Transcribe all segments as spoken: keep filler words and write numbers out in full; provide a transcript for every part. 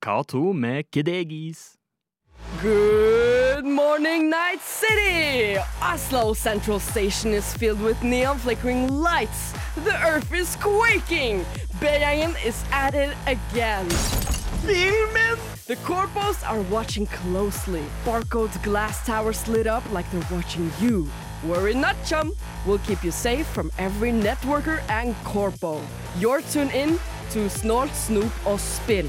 K to med Kidegis. Good morning, Night City! Oslo Central Station is filled with neon flickering lights. The earth is quaking. B-gjengen is at it again. Filmen! The corpos are watching closely. Barcode's glass towers lit up like they're watching you. Worry not, chum. We'll keep you safe from every networker and corpo. You're tuned in to Snort, Snoop og Spill.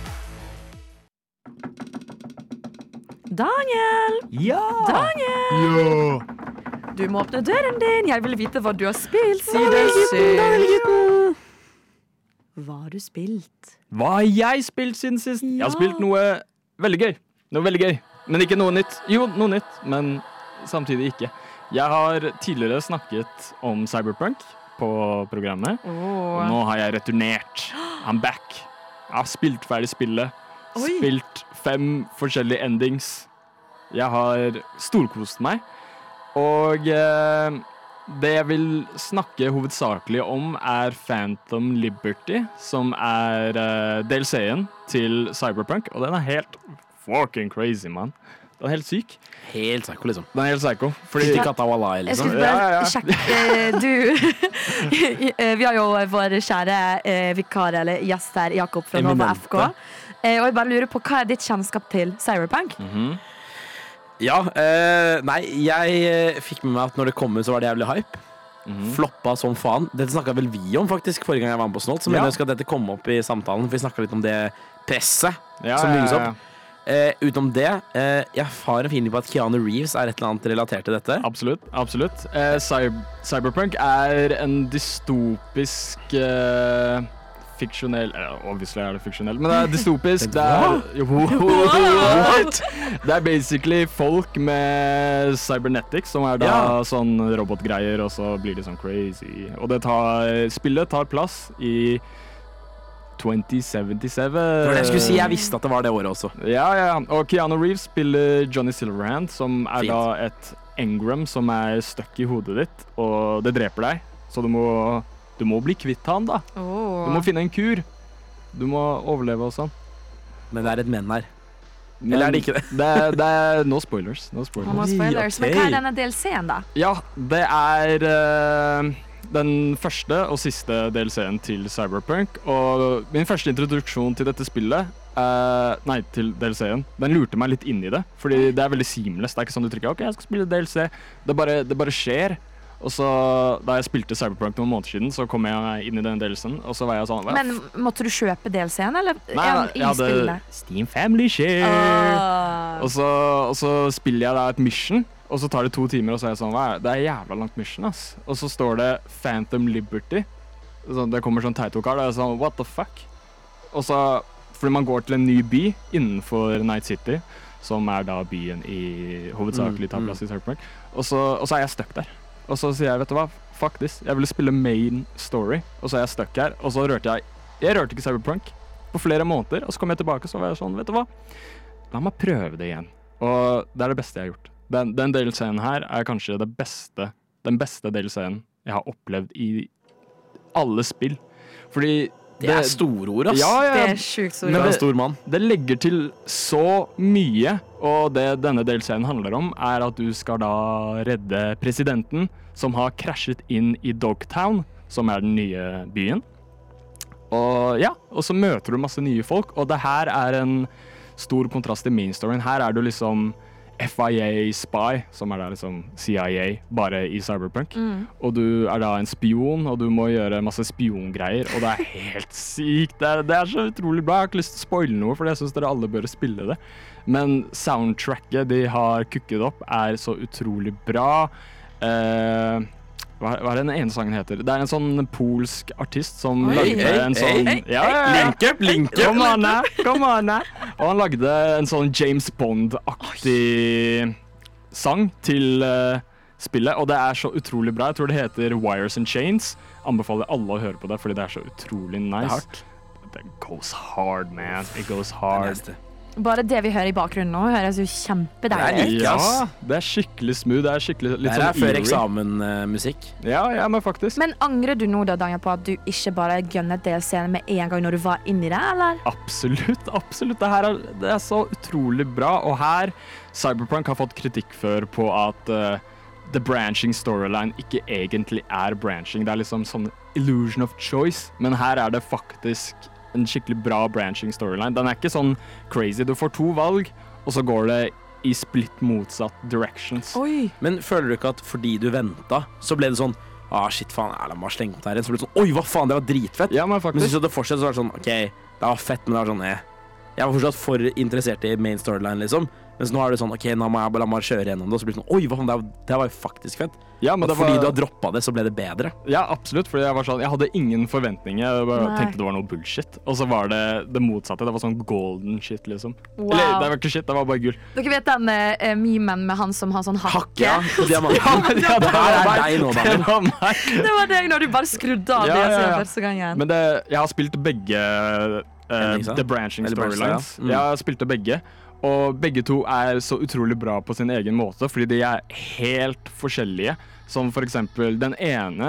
Daniel! Ja! Daniel! Ja! Du må åpne døren din. Jeg vil vite hva du har spilt. Si det Daniel, Hva har du spilt? Hva har jeg spilt siden sist? Jeg Ja. har spilt noe veldig gøy. Noe veldig gøy. Men ikke noe nytt. Jo, noe nytt, men samtidig ikke. Jeg har tidligere snakket om Cyberpunk på programmet. Oh. Og nå har jeg returnert. I'm back. Jeg har spilt ferdig spillet. Oi. Spilt fem forskjellige endings. Jeg har storkost meg. Og eh, det jeg vil snakke hovedsakelig om er Phantom Liberty, som er eh, D L C-en til Cyberpunk. Og den er helt fucking crazy, man. Den er helt syk. Helt psycho, liksom. Den er helt psycho. Fordi Ikke katta var lai, Jeg liksom. skulle bare Ja, ja, ja. sjekke eh, Du Vi har jo vår kjære eh, vikar eller gjest her, Jakob fra Nova Eminente. F K. Eh, og jeg bare lurer på, hva er ditt kjennskap til Cyberpunk? Mhm. Ja, eh, nei, jeg eh, fikk med meg at når det kom ut, så var det jævlig hype. Mhm. Floppa som faen. Dette snakket vel vi om faktisk forrige gang jeg var med på Snolt. Så Ja. mener jeg skal dette komme opp i samtalen, for vi snakket litt om det presset Ja, som ja, bygges ja, opp. Eh, utenom det, eh, jeg har en feeling på at Keanu Reeves er et eller annet relatert til dette. Absolutt, absolutt. Eh, cyber, Cyberpunk er en dystopisk eh, fiksjonell eh, Obviously er det fiksjonell, men det er dystopisk. Det er, jo, what? Det er basically folk med cybernetics, som er da Ja. sånn robotgreier, og så blir de sånn crazy. Og det tar, spillet tar plass i twenty seventy-seven. Det var det jeg skulle si, jeg visste at det var det året også. Ja, ja, ja. Og Keanu Reeves spiller Johnny Silverhand, som er Fint. da et engram som er stuck i hodet ditt, og det dreper deg. Så du må, du må bli kvitt han, da. Oh. Du må finne en kur. Du må overleve og sånn. Men det er et menn her. Men Eller er det ikke det? det, er, det er no spoilers. No Og spoilers. no spoilers. Men ok. hva er denne D L C-en, da? Ja, det er eh, den første og siste D L C-en til Cyberpunk. Og min første introduksjon til dette spillet, eh, nei, til D L C-en, den lurte meg litt inn i det. Fordi det er veldig seamless. Det er ikke sånn du trykker, ok, jeg skal spille D L C. Det bare, det bare skjer. Og så, da jeg spilte Cyberpunk noen måneder siden, så kom jeg inn i den D L C-en, og så var jeg sånn, hva? Men måtte du kjøpe D L C-en, eller Nei, er nei, den i jeg hadde spillet? Steam Family Share. Ah. Og så, og så spiller jeg da et mission, og så tar det to timer, og så er jeg sånn, hva er det? Det er jævla langt mission, ass. Og så står det Phantom Liberty. Så det kommer sånn title-card, og jeg er sånn, what the fuck? Og så, fordi man går til en ny by innenfor Night City, som er da byen i hovedsakelig tar plass i Cyberpunk, og så, og så er jeg stuck der. Og så sier jeg, vet du hva, fuck this, jeg ville spille main story, og så er jeg stuck her, og så rørte jeg, jeg rørte ikke Cyberpunk på flere måneder, og så kom jeg tilbake, så var jeg sånn, vet du hva, la meg prøve det igjen. Og det er det beste jeg har gjort. Den, den D L C-en her er kanskje det beste, den beste D L C-en jeg har opplevd i alle spill. Fordi Det er store ord, ass. Ja, ja, Det ja. er sjukt så Men Men det er det- en stor mann. Det legger til så mye, og det denne D L C-en handler om, er at du skal da redde presidenten, som har krasjet inn i Dogtown, som er den nye byen. Og ja, og så møter du masse nye folk, og det her er en stor kontrast til main storyen. Her er du liksom F I A-spy, som er da liksom C I A, bare i Cyberpunk. Og du er da en spion, og du må gjøre masse spiongreier, og det er helt sykt. Det er, det er så utrolig bra. Jeg har ikke lyst til å spoile noe, for jeg synes dere alle bør spille det. Men soundtracket de har kukket opp er så utrolig bra. Eh, hva, hva er det den ene sangen heter? Det er en sånn polsk artist som Oi, lagde hei, en hei, sånn... hei, Ja, ja, ja. Link up, link up. Kom an, da. Kom an, da. Og han lagde en sånn James Bond-aktig sang til eh, spillet, og det er så utrolig bra. Jeg tror det heter Wires and Chains. Anbefaler alle å høre på det, fordi det er så utrolig nice. Det er hardt. Det goes hard, man. It goes hard. Neste. Bare det vi hører i bakgrunnen nå, høres jo kjempedeilig ut. Ja, det er skikkelig smooth. Det er skikkelig litt Det sånn er før eerie. eksamen-musikk. Ja, ja, men faktisk. Men angrer du nå da, Daniel, på at du ikke bare gønnet D L C-en med en gang når du var inni det, eller? Absolutt, absolutt. Det her er, det er så utrolig bra. Og her, Cyberpunk har fått kritikk før på at uh, the branching storyline ikke egentlig er branching. Det er liksom sånn illusion of choice, men her er det faktisk en skikkelig bra branching storyline. Den er ikke sånn crazy. Du får to valg, og så går det i split motsatt directions. Oi. Men føler du ikke at fordi du venta, så ble det sånn ah, shit, faen, jeg la meg slenge opp der igjen. Så ble det sånn, oi, hva faen, det var dritfett. Ja, men Men faktisk. synes du det fortsatt så var det sånn, ok, det var fett, men det var sånn, eh. Jeg var fortsatt for interessert i main storyline, liksom. Mens nå er det sånn, ok, nå må jeg bare la meg kjøre gjennom det, og så blir det sånn, oi, hva faen, det var, det var jo faktisk fett. Ja, men Og det fordi var, du har droppet det, så ble det bedre. ja, absolutt. Fordi jeg var sånn, jeg hadde ingen forventninger. Jeg bare Nei. tenkte det var noe bullshit. Og så var det det motsatte. Det var sånn golden shit, liksom. Wow. Eller, det var ikke shit, det var bare gull. Dere vet den eh, memen med han som har sånn hakke? Hakke, ja, på diamanten. Ja, men ja, det her er deg nå, Det Daniel. var meg. Det var deg når du bare skrudde av Ja, det ja, ja. første gangen. Men det, jeg har spilt begge uh, Endingsa? The Branching Eller branching, Storylines. ja. Mm. Jeg har spilt begge. Og begge to er så utrolig bra på sin egen måte, fordi de er helt forskjellige. Som for eksempel den ene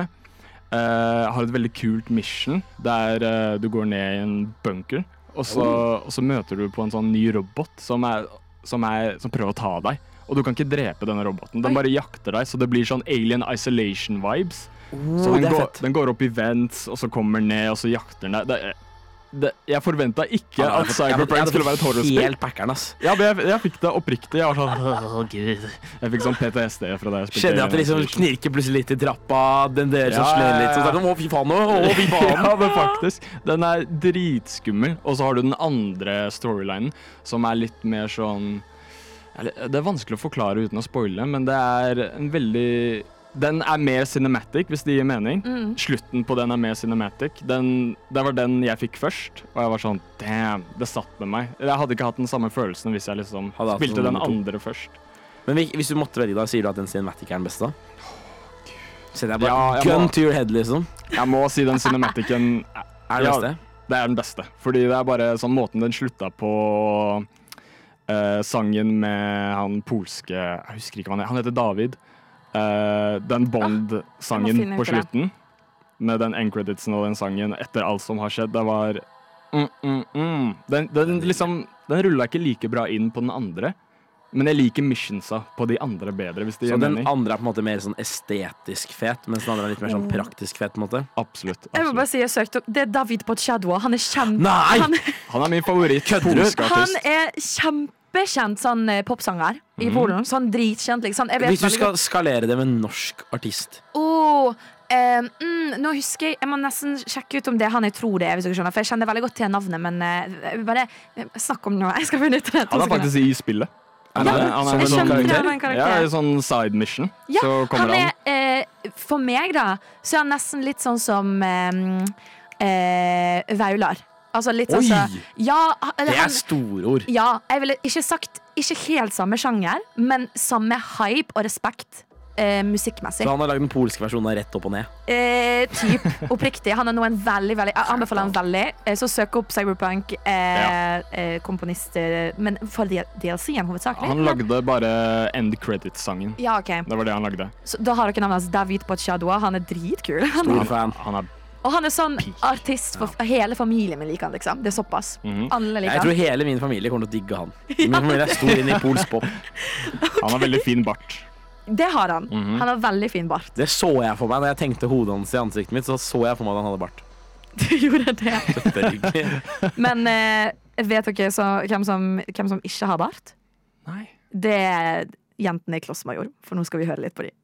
uh, har et veldig kult mission, der uh, du går ned i en bunker, og så, og så møter du på en sånn ny robot som, er, som, er, som prøver å ta deg. Og du kan ikke drepe denne roboten. Den Oi. bare jakter deg, så det blir sånn alien isolation-vibes. Oh, Så den det er går, fett. den går opp i vents, og så kommer den ned, og så jakter den deg. Det, det, jeg forventa ikke Ja, at Cyberpunk skulle være et horrorspill. Helt packeren, ass. Ja, men jeg, jeg fikk det oppriktig. Jeg var sånn Åh, Gud. Jeg fikk sånn P T S D fra da jeg spilte. Skjedde at det liksom Isolation. knirker plutselig litt i trappa, den dør så Ja, slår ja, litt, så ja. er det sånn, å fy faen, å fy faen. Ja, men faktisk. Den er dritskummel. Og så har du den andre storylinen, som er litt mer sånn eller, det er vanskelig å forklare uten å spoile, men det er en veldig Den er mer cinematic, hvis det gir mening. Mm. Slutten på den er mer cinematic. Den, det var den jeg fikk først, og jeg var sånn damn, det satt med meg. Jeg hadde ikke hatt den samme følelsen hvis jeg liksom Hadde hatt spilte den den nummer to. andre først. Men vi- hvis du måtte velge da, sier du at den cinematic er den beste da? Så det er bare Ja, jeg gun må- to your head, liksom. Jeg må si den cinematicen Er det Ja. beste? Det er den beste. Fordi det er bare sånn måten den slutta på eh, sangen med han polske Jeg husker ikke hva han heter. Han heter David. Eh, den Bond-sangen Jeg må finne ut på av det. slutten, med den end-creditsen og den sangen etter alt som har skjedd, det var mm, mm, mm. Den, den liksom Den rulla ikke like bra inn på den andre, men jeg liker missionsa på de andre bedre, hvis det Så gir den mening. andre er på en måte mer sånn estetisk fet, mens den andre er litt mer sånn praktisk fet, på en måte. Absolutt. Jeg må bare absolutt. si, jeg søkte opp Det er David Podshadow. Han er kjent. Nei! Han, Han er min favoritt Kødder du? polske han artist. er kjempekjent sånn eh, popsanger i Mhm. Polen. Sånn dritkjent, liksom. Jeg vet Hvis du veldig skal skalere det med en norsk artist. Åh, eh, mm, nå husker jeg Jeg må nesten sjekke ut om det er han jeg tror det er, hvis dere skjønner. For jeg kjenner veldig godt til navnet, men eh, jeg vil bare eh, snakk om noe. Jeg skal finne ut det. Han er faktisk i spillet. Han Ja, er, han som er jeg en sånn, skjønte det karakter? var en ja, karakter. i sånn side mission. Ja, så kommer han han. er eh, For meg, da, så er han nesten litt sånn som eh, eh, Vaular. Altså litt sånn Oi! så Ja, eller Det er han, store ord. ja, jeg ville ikke sagt ikke helt samme sjanger, men samme hype og respekt eh, musikkmessig. Så han har lagd den polske versjonen av Rett opp og ned. Eh, typ, oppriktig. Han er nå en veldig, veldig Jeg anbefaler han veldig. Eh, Så søk opp Cyberpunk, eh, eh, komponist eh, men for D L C-en hovedsakelig. Han lagde bare end credit-sangen. Ja, ok. Det var det han lagde. Så da har dere navnet hans David Podshadow. Han er dritkul. Han, Stor fan. Han er og han er sånn artist for hele familien min liker han, liksom. Det er såpass. Mhm. Alle liker Jeg tror han. hele min familie kommer til å digge han. Min familie er stor inn i polsk pop. Han har veldig fin bart. Det har han. Mhm. Han har veldig fin bart. Det så jeg for meg da jeg tenkte hodet hans i ansiktet mitt. Så så jeg for meg at han hadde bart. Du gjorde det. Selvfølgelig. Men eh, vet dere så, hvem, som, hvem som ikke har bart? Nei. Det er jentene i Klossmajor, for nå skal vi høre litt på de.